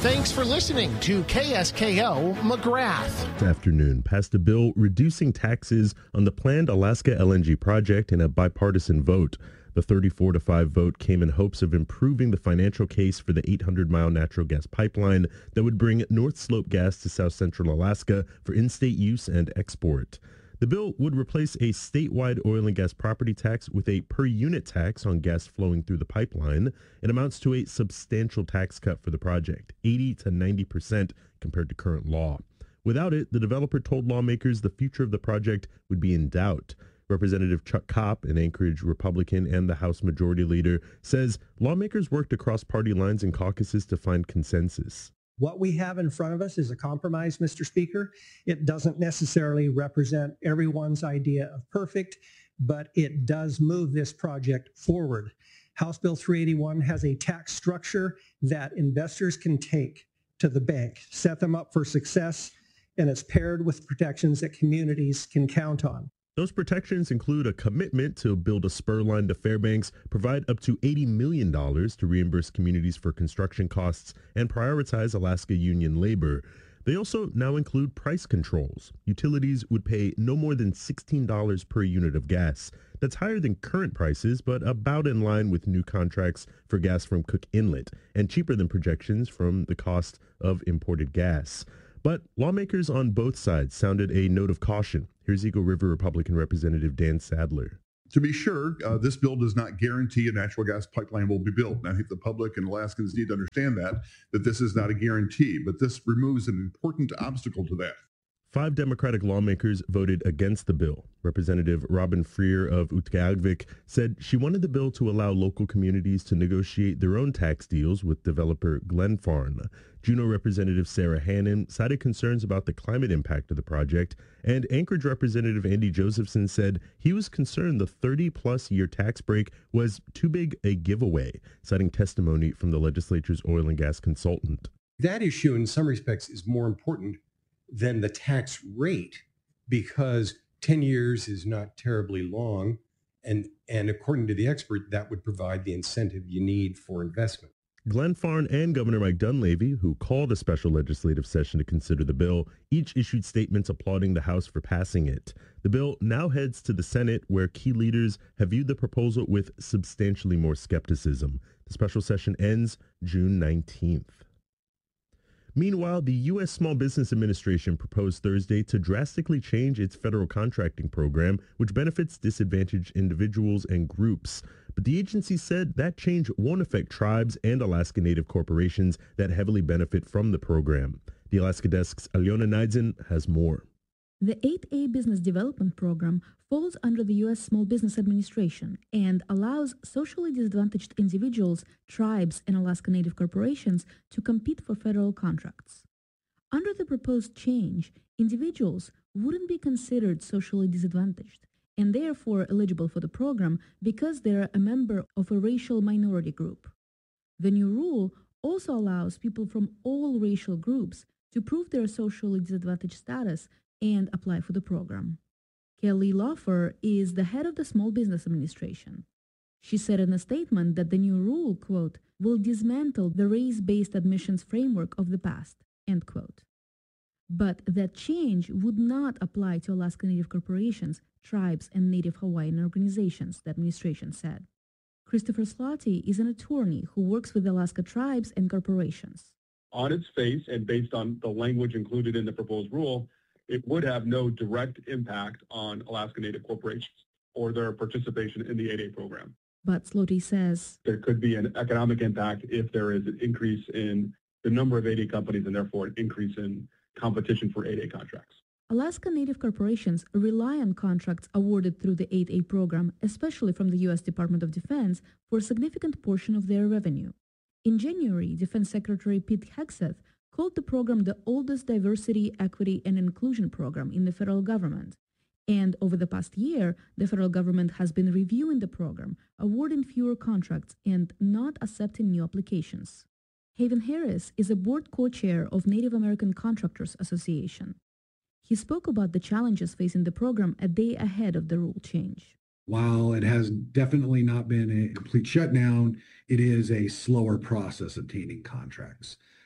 Thanks for listening to KSKO McGrath. This afternoon passed a bill reducing taxes on the planned Alaska LNG project in a bipartisan vote. The 34-5 vote came in hopes of improving the financial case for the 800-mile natural gas pipeline that would bring North Slope gas to south central Alaska for in-state use and export. The bill would replace a statewide oil and gas property tax with a per-unit tax on gas flowing through the pipeline. It amounts to a substantial tax cut for the project, 80 to 90% compared to current law. Without it, the developer told lawmakers the future of the project would be in doubt. Representative Chuck Kopp, an Anchorage Republican and the House Majority Leader, says lawmakers worked across party lines and caucuses to find consensus. What we have in front of us is a compromise, Mr. Speaker. It doesn't necessarily represent everyone's idea of perfect, but it does move this project forward. House Bill 381 has a tax structure that investors can take to the bank, set them up for success, and it's paired with protections that communities can count on. Those protections include a commitment to build a spur line to Fairbanks, provide up to $80 million to reimburse communities for construction costs, and prioritize Alaska union labor. They also now include price controls. Utilities would pay no more than $16 per unit of gas. That's higher than current prices, but about in line with new contracts for gas from Cook Inlet, and cheaper than projections from the cost of imported gas. But lawmakers on both sides sounded a note of caution. Here's Eagle River Republican Representative Dan Sadler. To be sure, this bill does not guarantee a natural gas pipeline will be built. And I think the public and Alaskans need to understand that this is not a guarantee, but this removes an important obstacle to that. 5 Democratic lawmakers voted against the bill. Representative Robin Freer of Utqiagvik said she wanted the bill to allow local communities to negotiate their own tax deals with developer Glenfarne. Juneau Representative Sarah Hannon cited concerns about the climate impact of the project, and Anchorage Representative Andy Josephson said he was concerned the 30-plus year tax break was too big a giveaway, citing testimony from the legislature's oil and gas consultant. That issue, in some respects, is more important than the tax rate because 10 years is not terribly long. And according to the expert, that would provide the incentive you need for investment. Glenfarne and Governor Mike Dunleavy, who called a special legislative session to consider the bill, each issued statements applauding the House for passing it. The bill now heads to the Senate, where key leaders have viewed the proposal with substantially more skepticism. The special session ends June 19th. Meanwhile, the U.S. Small Business Administration proposed Thursday to drastically change its federal contracting program, which benefits disadvantaged individuals and groups. But the agency said that change won't affect tribes and Alaska Native corporations that heavily benefit from the program. The Alaska Desk's Alyona Neidzen has more. The 8A Business Development Program falls under the U.S. Small Business Administration and allows socially disadvantaged individuals, tribes, and Alaska Native corporations to compete for federal contracts. Under the proposed change, individuals wouldn't be considered socially disadvantaged and therefore eligible for the program because they're a member of a racial minority group. The new rule also allows people from all racial groups to prove their socially disadvantaged status and apply for the program. Kelly Laufer is the head of the Small Business Administration. She said in a statement that the new rule, quote, will dismantle the race-based admissions framework of the past, end quote. But that change would not apply to Alaska Native corporations, tribes, and Native Hawaiian organizations, the administration said. Christopher Slotty is an attorney who works with Alaska tribes and corporations. On its face and based on the language included in the proposed rule, it would have no direct impact on Alaska Native corporations or their participation in the 8A program. But Slotty says there could be an economic impact if there is an increase in the number of 8A companies and therefore an increase in competition for 8A contracts. Alaska Native corporations rely on contracts awarded through the 8A program, especially from the U.S. Department of Defense, for a significant portion of their revenue. In January, Defense Secretary Pete Hegseth called the program the oldest diversity, equity, and inclusion program in the federal government. And over the past year, the federal government has been reviewing the program, awarding fewer contracts, and not accepting new applications. Haven Harris is a board co-chair of Native American Contractors Association. He spoke about the challenges facing the program a day ahead of the rule change. While it has definitely not been a complete shutdown, it is a slower process obtaining contracts.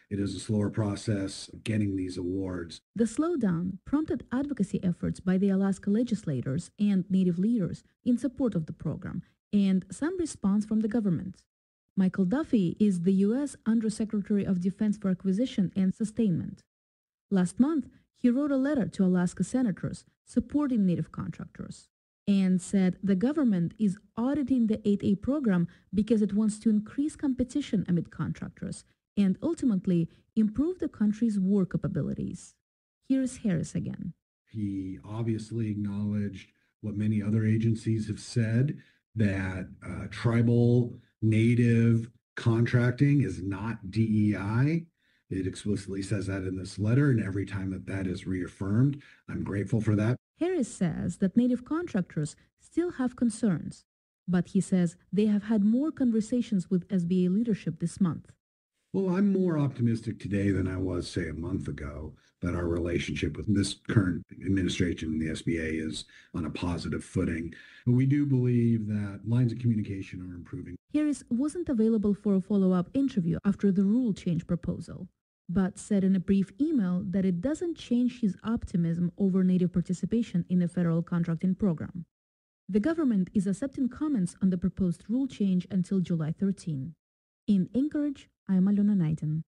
it is a slower process of getting these awards. The slowdown prompted advocacy efforts by the Alaska legislators and Native leaders in support of the program and some response from the government. Michael Duffy is the U.S. Undersecretary of Defense for Acquisition and Sustainment. Last month, he wrote a letter to Alaska senators supporting Native contractors and said the government is auditing the 8A program because it wants to increase competition amid contractors and ultimately improve the country's war capabilities. Here's Harris again. He obviously acknowledged what many other agencies have said, that tribal Native contracting is not DEI. It explicitly says that in this letter, and every time that is reaffirmed, I'm grateful for that. Harris says that Native contractors still have concerns, but he says they have had more conversations with SBA leadership this month. Well, I'm more optimistic today than I was, say, a month ago, that our relationship with this current administration and the SBA is on a positive footing. But we do believe that lines of communication are improving. Harris wasn't available for a follow-up interview after the rule change proposal, but said in a brief email that it doesn't change his optimism over Native participation in the federal contracting program. The government is accepting comments on the proposed rule change until July 13. In Anchorage, I'm Alona Knighton.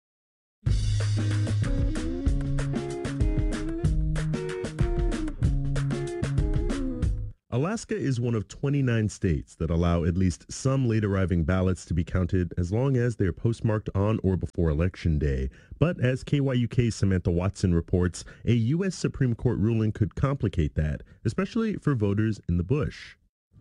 Alaska is one of 29 states that allow at least some late-arriving ballots to be counted as long as they are postmarked on or before Election Day. But as KYUK's Samantha Watson reports, a U.S. Supreme Court ruling could complicate that, especially for voters in the bush.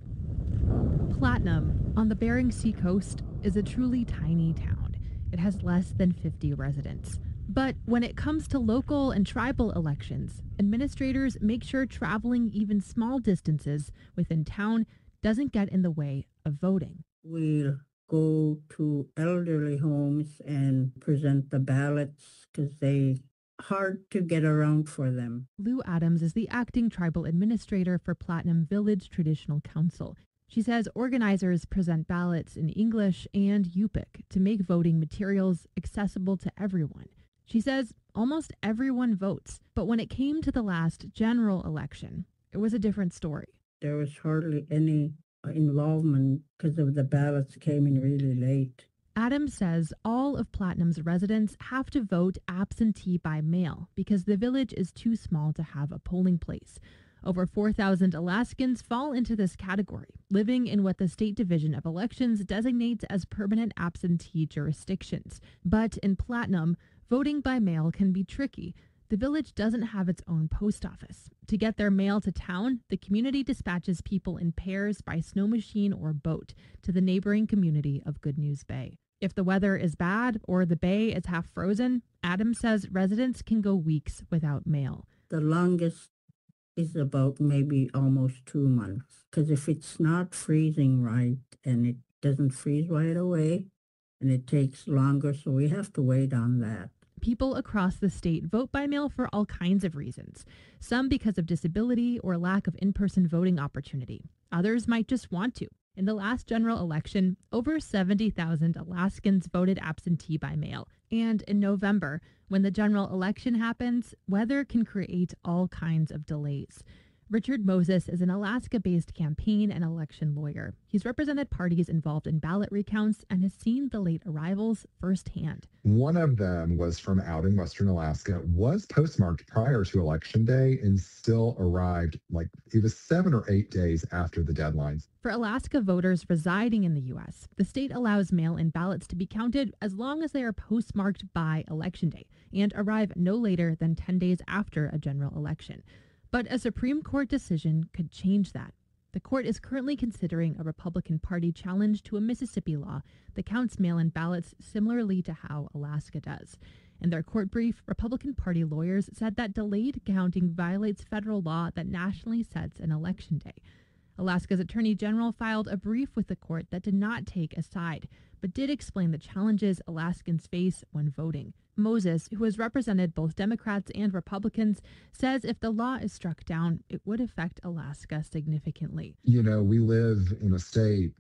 Platinum, on the Bering Sea coast, is a truly tiny town. It has less than 50 residents. But when it comes to local and tribal elections, administrators make sure traveling even small distances within town doesn't get in the way of voting. We'll go to elderly homes and present the ballots because they're hard to get around for them. Lou Adams is the acting tribal administrator for Platinum Village Traditional Council. She says organizers present ballots in English and Yupik to make voting materials accessible to everyone. She says almost everyone votes, but when it came to the last general election, it was a different story. There was hardly any involvement because of the ballots came in really late. Adams says all of Platinum's residents have to vote absentee by mail because the village is too small to have a polling place. Over 4,000 Alaskans fall into this category, living in what the State Division of Elections designates as permanent absentee jurisdictions. But in Platinum, voting by mail can be tricky. The village doesn't have its own post office. To get their mail to town, the community dispatches people in pairs by snow machine or boat to the neighboring community of Good News Bay. If the weather is bad or the bay is half frozen, Adams says residents can go weeks without mail. The longest is about maybe almost 2 months. Because if it's not freezing right and it doesn't freeze right away and it takes longer, so we have to wait on that. People across the state vote by mail for all kinds of reasons. Some because of disability or lack of in-person voting opportunity. Others might just want to. In the last general election, over 70,000 Alaskans voted absentee by mail. And in November, when the general election happens, weather can create all kinds of delays. Richard Moses is an Alaska-based campaign and election lawyer. He's represented parties involved in ballot recounts and has seen the late arrivals firsthand. One of them was from out in Western Alaska, was postmarked prior to Election Day and still arrived it was 7 or 8 days after the deadlines. For Alaska voters residing in the U.S., the state allows mail-in ballots to be counted as long as they are postmarked by Election Day and arrive no later than 10 days after a general election. But a Supreme Court decision could change that. The court is currently considering a Republican Party challenge to a Mississippi law that counts mail-in ballots similarly to how Alaska does. In their court brief, Republican Party lawyers said that delayed counting violates federal law that nationally sets an election day. Alaska's Attorney General filed a brief with the court that did not take a side, but did explain the challenges Alaskans face when voting. Moses, who has represented both Democrats and Republicans, says if the law is struck down, it would affect Alaska significantly. We live in a state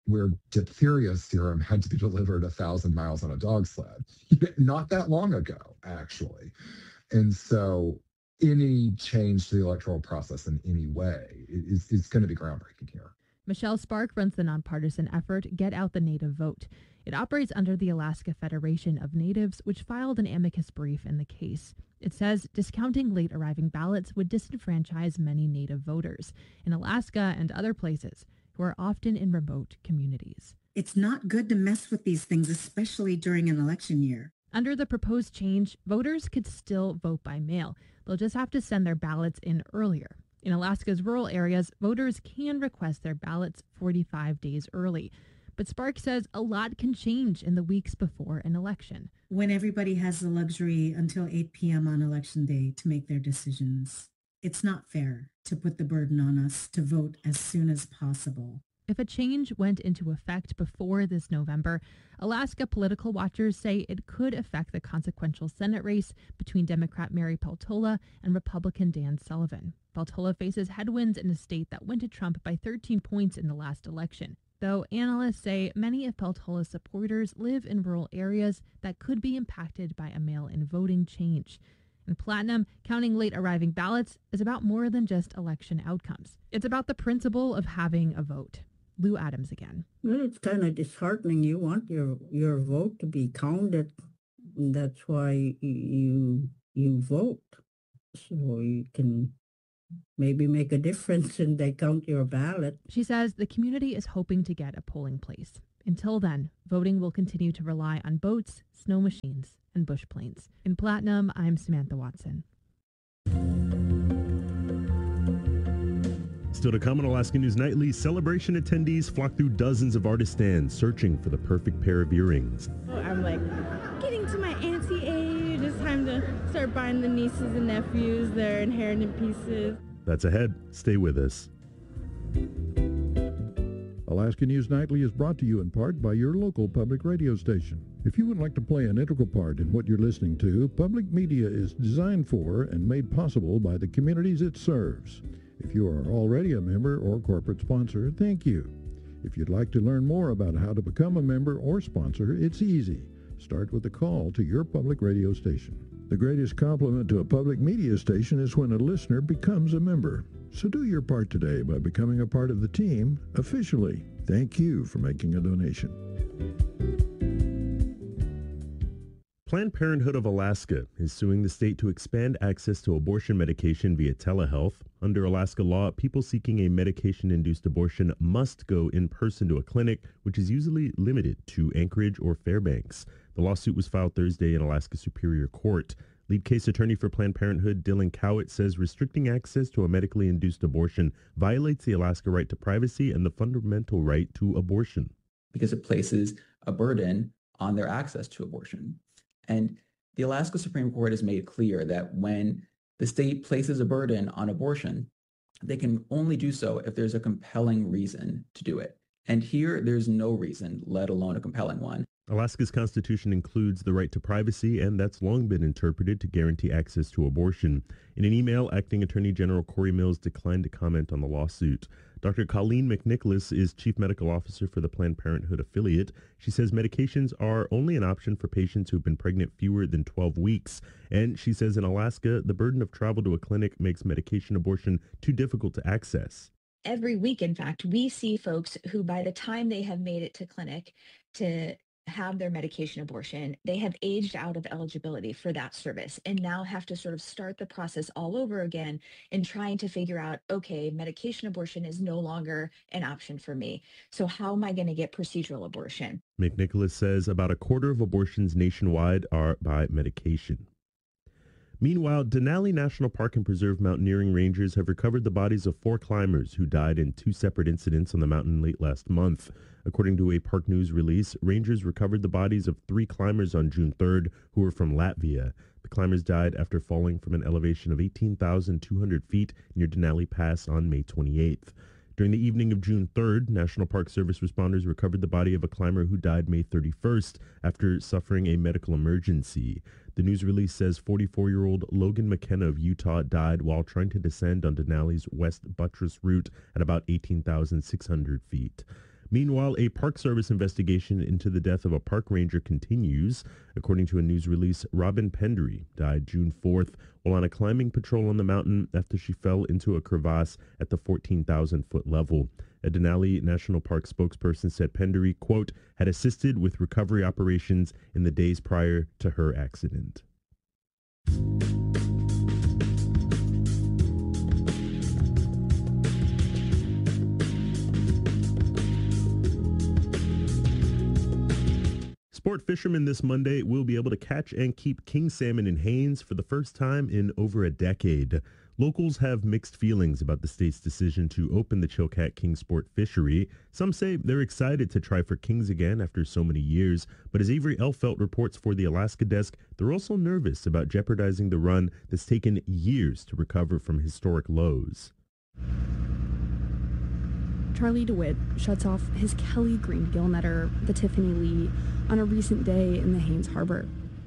where diphtheria serum had to be delivered 1,000 miles on a dog sled. Not that long ago, actually. And so any change to the electoral process in any way is going to be groundbreaking here. Michelle Spark runs the nonpartisan effort Get Out the Native Vote. It operates under the Alaska Federation of Natives, which filed an amicus brief in the case. It says discounting late arriving ballots would disenfranchise many Native voters in Alaska and other places who are often in remote communities. It's not good to mess with these things, especially during an election year. Under the proposed change, voters could still vote by mail. They'll just have to send their ballots in earlier. In Alaska's rural areas, voters can request their ballots 45 days early. But Spark says a lot can change in the weeks before an election. When everybody has the luxury until 8 p.m. on election day to make their decisions, it's not fair to put the burden on us to vote as soon as possible. If a change went into effect before this November, Alaska political watchers say it could affect the consequential Senate race between Democrat Mary Peltola and Republican Dan Sullivan. Peltola faces headwinds in a state that went to Trump by 13 points in the last election, though analysts say many of Peltola's supporters live in rural areas that could be impacted by a mail-in voting change. In Platinum, counting late arriving ballots is about more than just election outcomes. It's about the principle of having a vote. Lou Adams again. Well, it's kind of disheartening. You want your vote to be counted. That's why you vote. So you can maybe make a difference and they count your ballot. She says the community is hoping to get a polling place. Until then, voting will continue to rely on boats, snow machines, and bush planes. In Platinum, I'm Samantha Watson. Still to come on Alaska News Nightly, celebration attendees flock through dozens of artist stands searching for the perfect pair of earrings. I'm getting to my auntie age. It's time to start buying the nieces and nephews their inherited pieces. That's ahead. Stay with us. Alaska News Nightly is brought to you in part by your local public radio station. If you would like to play an integral part in what you're listening to, public media is designed for and made possible by the communities it serves. If you are already a member or corporate sponsor, thank you. If you'd like to learn more about how to become a member or sponsor, it's easy. Start with a call to your public radio station. The greatest compliment to a public media station is when a listener becomes a member. So do your part today by becoming a part of the team officially. Thank you for making a donation. Planned Parenthood of Alaska is suing the state to expand access to abortion medication via telehealth. Under Alaska law, people seeking a medication-induced abortion must go in person to a clinic, which is usually limited to Anchorage or Fairbanks. The lawsuit was filed Thursday in Alaska Superior Court. Lead case attorney for Planned Parenthood, Dylan Cowett, says restricting access to a medically induced abortion violates the Alaska right to privacy and the fundamental right to abortion. Because it places a burden on their access to abortion. And the Alaska Supreme Court has made clear that when the state places a burden on abortion, they can only do so if there's a compelling reason to do it. And here, there's no reason, let alone a compelling one. Alaska's constitution includes the right to privacy, and that's long been interpreted to guarantee access to abortion. In an email, Acting Attorney General Corey Mills declined to comment on the lawsuit. Dr. Colleen McNicholas is Chief Medical Officer for the Planned Parenthood affiliate. She says medications are only an option for patients who've been pregnant fewer than 12 weeks. And she says in Alaska, the burden of travel to a clinic makes medication abortion too difficult to access. Every week, in fact, we see folks who by the time they have made it to clinic to have their medication abortion, they have aged out of eligibility for that service and now have to sort of start the process all over again in trying to figure out, okay, medication abortion is no longer an option for me. So how am I going to get procedural abortion? McNicholas says about a quarter of abortions nationwide are by medication. Meanwhile, Denali National Park and Preserve mountaineering rangers have recovered the bodies of 4 climbers who died in 2 separate incidents on the mountain late last month. According to a Park News release, rangers recovered the bodies of 3 climbers on June 3rd who were from Latvia. The climbers died after falling from an elevation of 18,200 feet near Denali Pass on May 28th. During the evening of June 3rd, National Park Service responders recovered the body of a climber who died May 31st after suffering a medical emergency. The news release says 44-year-old Logan McKenna of Utah died while trying to descend on Denali's West Buttress route at about 18,600 feet. Meanwhile, a Park Service investigation into the death of a park ranger continues. According to a news release, Robin Pendry died June 4th while on a climbing patrol on the mountain after she fell into a crevasse at the 14,000-foot level. A Denali National Park spokesperson said Pendry, quote, had assisted with recovery operations in the days prior to her accident. Sport fishermen this Monday will be able to catch and keep king salmon in Haines for the first time in over a decade. Locals have mixed feelings about the state's decision to open the Chilkat King sport fishery. Some say they're excited to try for kings again after so many years, but as Avery Elfelt reports for the Alaska Desk, they're also nervous about jeopardizing the run that's taken years to recover from historic lows. Charlie DeWitt shuts off his Kelly Green gill netter, the Tiffany Lee, on a recent day in the Haines Harbor.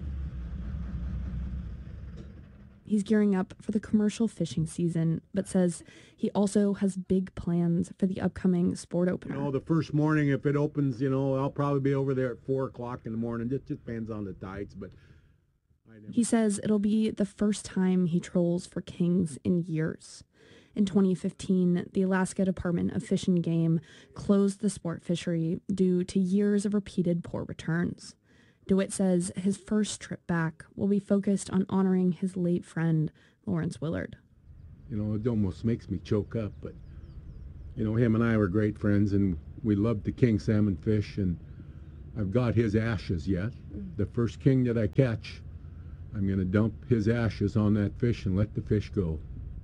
He's gearing up for the commercial fishing season, but says he also has big plans for the upcoming sport opener. The first morning, if it opens, I'll probably be over there at 4 o'clock in the morning. It just depends on the tides, but... He says it'll be the first time he trolls for kings in years. In 2015, the Alaska Department of Fish and Game closed the sport fishery due to years of repeated poor returns. DeWitt says his first trip back will be focused on honoring his late friend, Lawrence Willard. It almost makes me choke up, but, him and I were great friends, and we loved the king salmon fish, and I've got his ashes yet. The first king that I catch, I'm going to dump his ashes on that fish and let the fish go.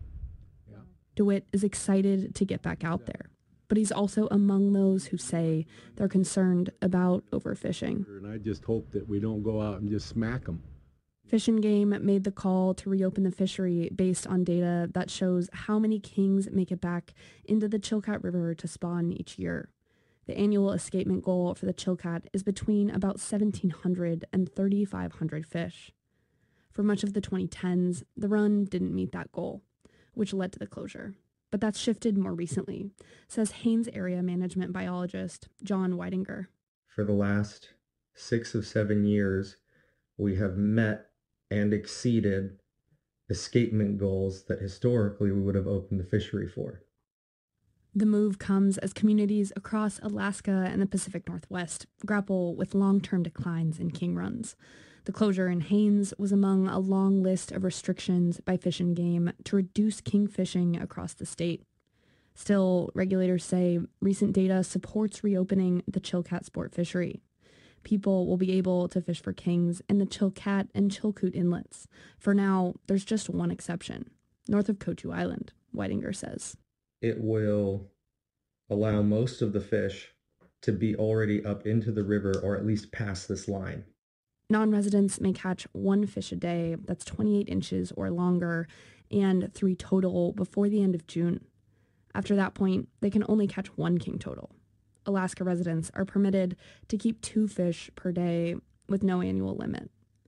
DeWitt is excited to get back out there, but he's also among those who say they're concerned about overfishing. And I just hope that we don't go out and just smack them. Fish and Game made the call to reopen the fishery based on data that shows how many kings make it back into the Chilkat River to spawn each year. The annual escapement goal for the Chilkat is between about 1,700 and 3,500 fish. For much of the 2010s, the run didn't meet that goal, which led to the closure. But that's shifted more recently, says Haines area management biologist John Weidinger. For the last 6 of 7 years, we have met and exceeded escapement goals that historically we would have opened the fishery for. The move comes as communities across Alaska and the Pacific Northwest grapple with long-term declines in king runs. The closure in Haines was among a long list of restrictions by Fish and Game to reduce king fishing across the state. Still, regulators say recent data supports reopening the Chilkat sport fishery. People will be able to fish for kings in the Chilkat and Chilkoot inlets. For now, there's just one exception, north of Kotu Island, Weidinger says. It will allow most of the fish to be already up into the river or at least past this line. Non-residents may catch 1 fish a day that's 28 inches or longer and 3 total before the end of June. After that point, they can only catch 1 king total. Alaska residents are permitted to keep 2 fish per day with no annual limit.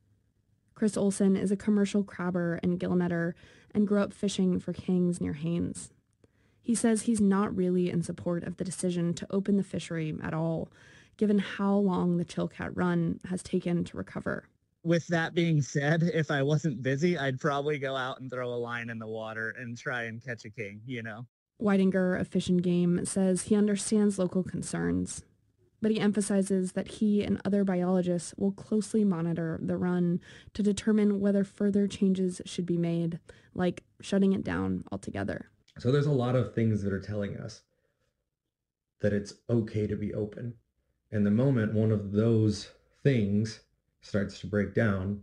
Chris Olson is a commercial crabber and gill netter and grew up fishing for kings near Haines. He says he's not really in support of the decision to open the fishery at all, given how long the Chilkat run has taken to recover. With that being said, if I wasn't busy, I'd probably go out and throw a line in the water and try and catch a king, Weidinger of Fish and Game says he understands local concerns, but he emphasizes that he and other biologists will closely monitor the run to determine whether further changes should be made, like shutting it down altogether. So there's a lot of things that are telling us that it's okay to be open. And the moment one of those things starts to break down,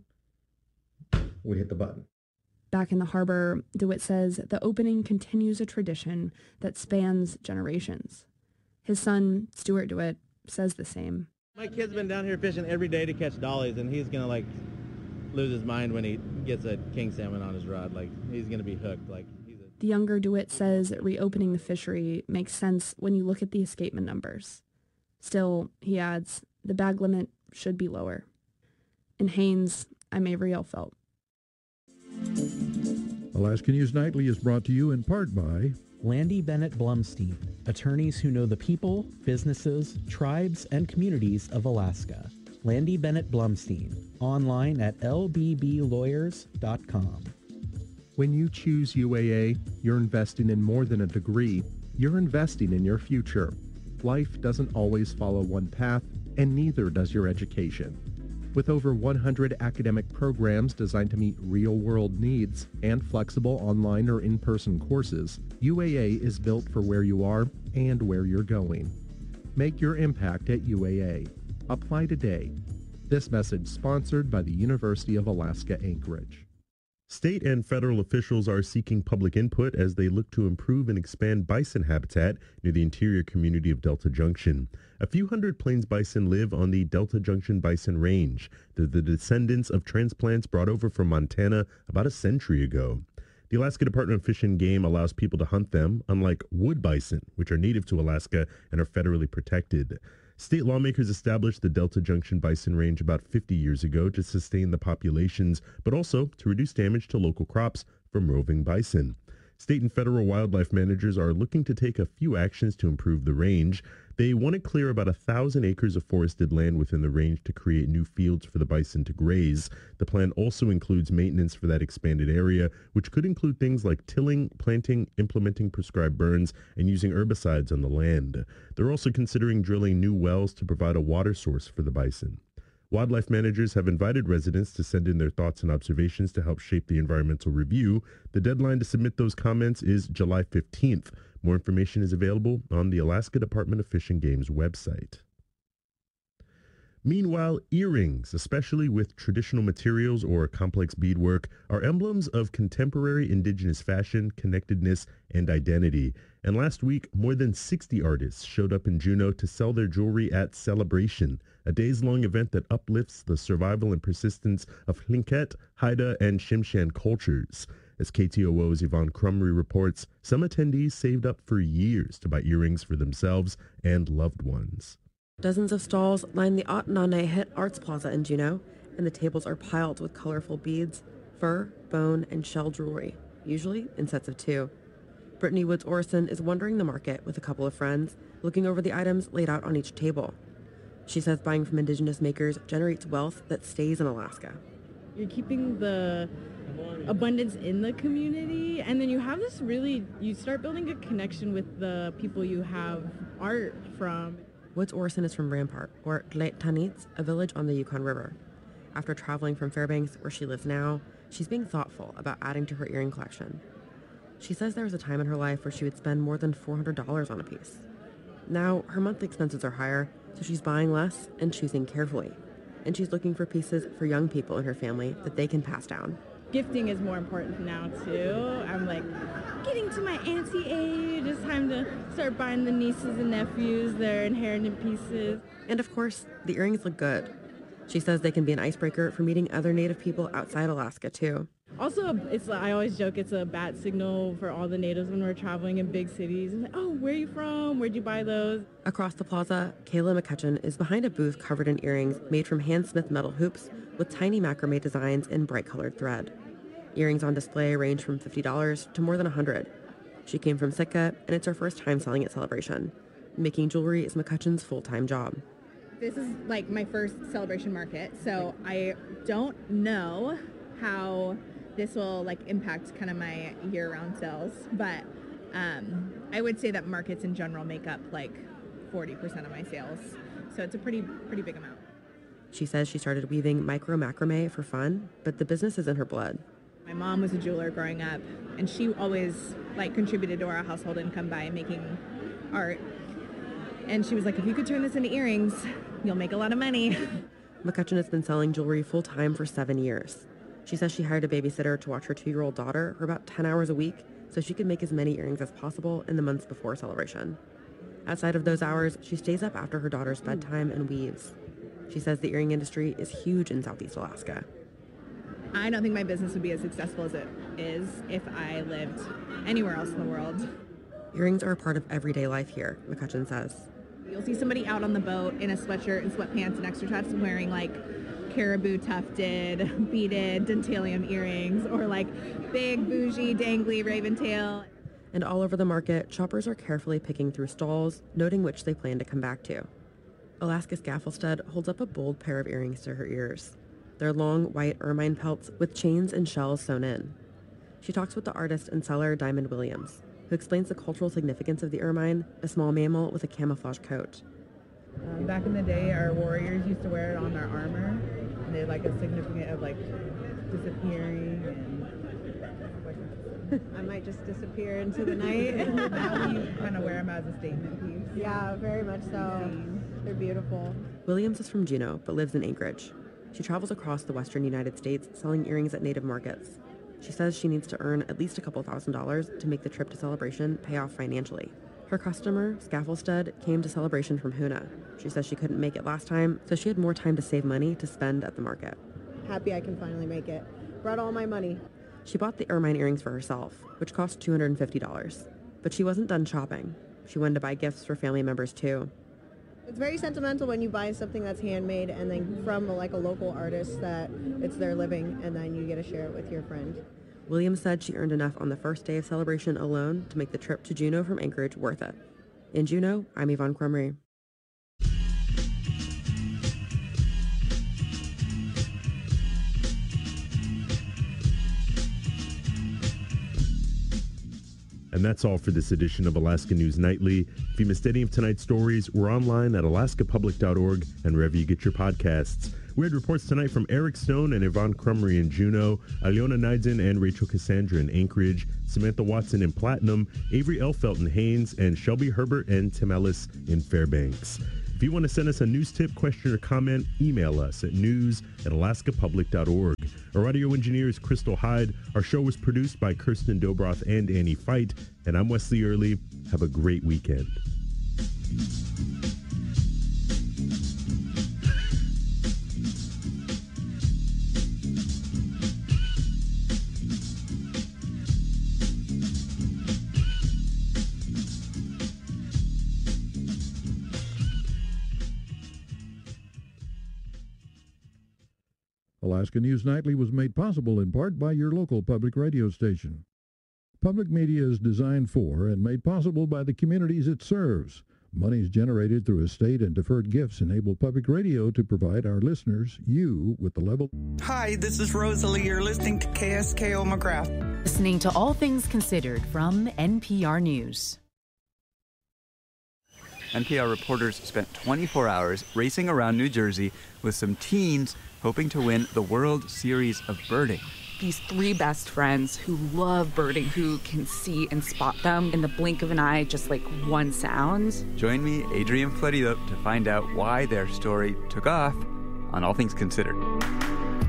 we hit the button. Back in the harbor, DeWitt says the opening continues a tradition that spans generations. His son, Stuart DeWitt, says the same. My kid's been down here fishing every day to catch dollies, and he's going to lose his mind when he gets a king salmon on his rod. He's going to be hooked. The younger DeWitt says reopening the fishery makes sense when you look at the escapement numbers. Still, he adds, the bag limit should be lower. In Haines, I'm Avery Elfelt. Alaska News Nightly is brought to you in part by Landy Bennett Blumstein, attorneys who know the people, businesses, tribes, and communities of Alaska. Landy Bennett Blumstein, online at lbblawyers.com. When you choose UAA, you're investing in more than a degree. You're investing in your future. Life doesn't always follow one path, and neither does your education. With over 100 academic programs designed to meet real-world needs and flexible online or in-person courses, UAA is built for where you are and where you're going. Make your impact at UAA. Apply today. This message sponsored by the University of Alaska Anchorage. State and federal officials are seeking public input as they look to improve and expand bison habitat near the interior community of Delta Junction. A few hundred plains bison live on the Delta Junction Bison Range. They're the descendants of transplants brought over from Montana about a century ago. The Alaska Department of Fish and Game allows people to hunt them, unlike wood bison, which are native to Alaska and are federally protected. State lawmakers established the Delta Junction Bison Range about 50 years ago to sustain the populations, but also to reduce damage to local crops from roving bison. State and federal wildlife managers are looking to take a few actions to improve the range. They want to clear about 1,000 acres of forested land within the range to create new fields for the bison to graze. The plan also includes maintenance for that expanded area, which could include things like tilling, planting, implementing prescribed burns, and using herbicides on the land. They're also considering drilling new wells to provide a water source for the bison. Wildlife managers have invited residents to send in their thoughts and observations to help shape the environmental review. The deadline to submit those comments is July 15th. More information is available on the Alaska Department of Fish and Game's website. Meanwhile, earrings, especially with traditional materials or complex beadwork, are emblems of contemporary indigenous fashion, connectedness, and identity. And last week, more than 60 artists showed up in Juneau to sell their jewelry at Celebration, a days-long event that uplifts the survival and persistence of Tlingit, Haida, and Tsimshian cultures. As KTOO's Yvonne Crumry reports, some attendees saved up for years to buy earrings for themselves and loved ones. Dozens of stalls line the Atanane Arts Plaza in Juneau, and the tables are piled with colorful beads, fur, bone, and shell jewelry, usually in sets of 2. Brittany Woods Orison is wandering the market with a couple of friends, looking over the items laid out on each table. She says buying from indigenous makers generates wealth that stays in Alaska. You're keeping the abundance in the community, and then you have this you start building a connection with the people you have art from. Woods Orison is from Rampart, or Gleit Tanits, a village on the Yukon River. After traveling from Fairbanks, where she lives now, she's being thoughtful about adding to her earring collection. She says there was a time in her life where she would spend more than $400 on a piece. Now, her monthly expenses are higher, so she's buying less and choosing carefully. And she's looking for pieces for young people in her family that they can pass down. Gifting is more important now, too. I'm getting to my auntie age. It's time to start buying the nieces and nephews their inherited pieces. And of course, the earrings look good. She says they can be an icebreaker for meeting other Native people outside Alaska, too. Also, I always joke it's a bad signal for all the natives when we're traveling in big cities. Oh, where are you from? Where'd you buy those? Across the plaza, Kayla McCutcheon is behind a booth covered in earrings made from hand-smith metal hoops with tiny macrame designs in bright-colored thread. Earrings on display range from $50 to more than $100. She came from Sitka, and it's her first time selling at Celebration. Making jewelry is McCutcheon's full-time job. This is my first Celebration market, so I don't know how this will impact kind of my year-round sales, but I would say that markets in general make up 40% of my sales, so it's a pretty big amount. She says she started weaving micro macrame for fun, but the business is in her blood. My mom was a jeweler growing up, and she always contributed to our household income by making art. And she was like, if you could turn this into earrings, you'll make a lot of money. McCutcheon has been selling jewelry full-time for 7 years. She says she hired a babysitter to watch her 2-year-old daughter for about 10 hours a week so she could make as many earrings as possible in the months before Celebration. Outside of those hours, she stays up after her daughter's bedtime and weaves. She says the earring industry is huge in Southeast Alaska. I don't think my business would be as successful as it is if I lived anywhere else in the world. Earrings are a part of everyday life here, McCutcheon says. You'll see somebody out on the boat in a sweatshirt and sweatpants and extra chucks wearing caribou tufted, beaded dentalium earrings or big bougie dangly raven tail. And all over the market, shoppers are carefully picking through stalls, noting which they plan to come back to. Alaska Scaffoldstead holds up a bold pair of earrings to her ears. They're long, white ermine pelts with chains and shells sewn in. She talks with the artist and seller Diamond Williams, who explains the cultural significance of the ermine, a small mammal with a camouflage coat. Back in the day, our warriors used to wear it on their armor, and they're like a significant of like disappearing and I might just disappear into the night. Now you kind of wear them as a statement piece. Yeah, very much so. They're beautiful. Williams is from Juneau, but lives in Anchorage. She travels across the western United States selling earrings at native markets. She says she needs to earn at least a couple $1,000s to make the trip to Celebration pay off financially. Her customer, Scaffoldstead, came to Celebration from Hoonah. She says she couldn't make it last time, so she had more time to save money to spend at the market. Happy I can finally make it. Brought all my money. She bought the ermine earrings for herself, which cost $250. But she wasn't done shopping. She wanted to buy gifts for family members too. It's very sentimental when you buy something that's handmade and then from a local artist that it's their living, and then you get to share it with your friend. Williams said she earned enough on the first day of Celebration alone to make the trip to Juneau from Anchorage worth it. In Juneau, I'm Yvonne Crumry. And that's all for this edition of Alaska News Nightly. If you missed any of tonight's stories, we're online at alaskapublic.org and wherever you get your podcasts. We had reports tonight from Eric Stone and Yvonne Crumry in Juneau, Aliona Neidson and Rachel Cassandra in Anchorage, Samantha Watson in Platinum, Avery Elfelt in Haines, and Shelby Herbert and Tim Ellis in Fairbanks. If you want to send us a news tip, question, or comment, email us at news@alaskapublic.org. Our audio engineer is Crystal Hyde. Our show was produced by Kirsten Dobroth and Annie Fight. And I'm Wesley Early. Have a great weekend. Alaska News Nightly was made possible in part by your local public radio station. Public media is designed for and made possible by the communities it serves. Monies generated through estate and deferred gifts enable public radio to provide our listeners, you, with the level... Hi, this is Rosalie. You're listening to KSKO McGrath. Listening to All Things Considered from NPR News. NPR reporters spent 24 hours racing around New Jersey with some teens hoping to win the World Series of Birding. These three best friends who love birding, who can see and spot them in the blink of an eye, just like one sound. Join me, Adrian Florido, to find out why their story took off on All Things Considered.